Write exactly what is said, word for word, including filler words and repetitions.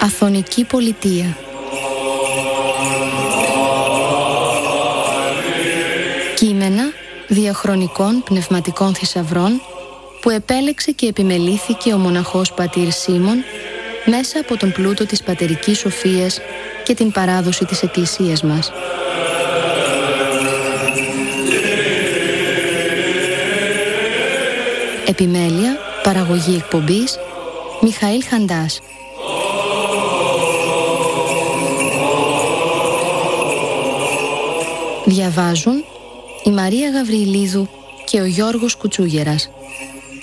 Αθωνική πολιτεία. Κείμενα διαχρονικών πνευματικών θησαυρών που επέλεξε και επιμελήθηκε ο μοναχός πατήρ Σίμων μέσα από τον πλούτο της πατερικής σοφίας και την παράδοση της Εκκλησίας μας. Επιμέλεια, παραγωγή εκπομπής, Μιχαήλ Χαντάς. Διαβάζουν η Μαρία Γαβριλίδου και ο Γιώργος Κουτσούγερας.